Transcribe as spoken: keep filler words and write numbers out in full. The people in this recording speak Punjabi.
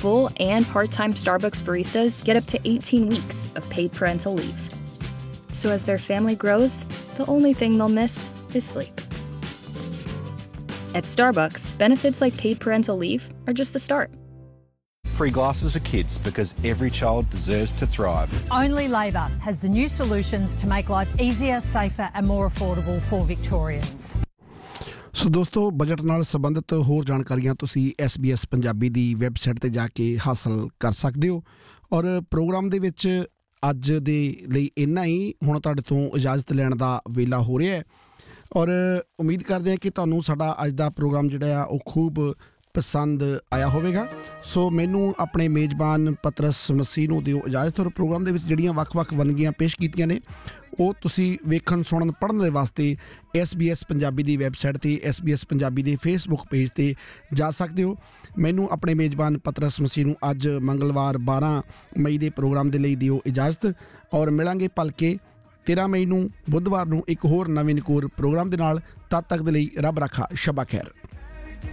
full and part-time Starbucks baristas get up to eighteen weeks of paid parental leave. So as their family grows, the only thing they'll miss is sleep. At Starbucks, benefits like paid parental leave are just the start. Free glasses for kids because every child deserves to thrive. Only Labor has the new solutions to make life easier, safer and more affordable for Victorians. ਸੋ ਦੋਸਤੋ, ਬਜਟ ਨਾਲ ਸੰਬੰਧਿਤ ਹੋਰ ਜਾਣਕਾਰੀਆਂ ਤੁਸੀਂ ਐਸ ਬੀ ਐਸ ਪੰਜਾਬੀ ਦੀ ਵੈਬਸਾਈਟ 'ਤੇ ਜਾ ਕੇ ਹਾਸਲ ਕਰ ਸਕਦੇ ਹੋ। ਔਰ ਪ੍ਰੋਗਰਾਮ ਦੇ ਵਿੱਚ ਅੱਜ ਦੇ ਲਈ ਇੰਨਾ ਹੀ। ਹੁਣ ਤੁਹਾਡੇ ਤੋਂ ਇਜਾਜ਼ਤ ਲੈਣ ਦਾ ਵੇਲਾ ਹੋ ਰਿਹਾ ਹੈ ਔਰ ਉਮੀਦ ਕਰਦੇ ਹਾਂ ਕਿ ਤੁਹਾਨੂੰ ਸਾਡਾ ਅੱਜ ਦਾ ਪ੍ਰੋਗਰਾਮ ਜਿਹੜਾ ਆ ਉਹ ਖੂਬ ਪਸੰਦ ਆਇਆ ਹੋਵੇਗਾ। ਸੋ ਮੈਨੂੰ ਆਪਣੇ ਮੇਜ਼ਬਾਨ ਪਤਰਸ ਮਸੀਹ ਨੂੰ ਦਿਓ ਇਜਾਜ਼ਤ। ਔਰ ਪ੍ਰੋਗਰਾਮ ਦੇ ਵਿੱਚ ਜਿਹੜੀਆਂ ਵੱਖ-ਵੱਖ ਵੰਨਗੀਆਂ ਪੇਸ਼ ਕੀਤੀਆਂ ਨੇ ਉਹ ਤੁਸੀਂ ਵੇਖਣ, ਸੁਣਨ, ਪੜ੍ਹਨ ਦੇ ਵਾਸਤੇ ਐਸ ਬੀ ਐਸ ਪੰਜਾਬੀ ਦੀ ਵੈਬਸਾਈਟ 'ਤੇ, ਐਸ ਬੀ ਐਸ ਪੰਜਾਬੀ ਦੇ ਫੇਸਬੁੱਕ ਪੇਜ 'ਤੇ ਜਾ ਸਕਦੇ ਹੋ। ਮੈਨੂੰ ਆਪਣੇ ਮੇਜ਼ਬਾਨ ਪਤਰਸ ਮਸੀਹ ਨੂੰ ਅੱਜ ਮੰਗਲਵਾਰ ਬਾਰਾਂ ਮਈ ਦੇ ਪ੍ਰੋਗਰਾਮ ਦੇ ਲਈ ਦਿਓ ਇਜਾਜ਼ਤ ਔਰ ਮਿਲਾਂਗੇ ਭਲਕੇ ਤੇਰਾਂ ਮਈ ਨੂੰ ਬੁੱਧਵਾਰ ਨੂੰ ਇੱਕ ਹੋਰ ਨਵੇਂ ਨਕੋਰ ਪ੍ਰੋਗਰਾਮ ਦੇ ਨਾਲ। ਤਦ ਤੱਕ ਦੇ ਲਈ ਰੱਬ ਰਾਖਾ, ਸ਼ਬਾ ਖੈਰ।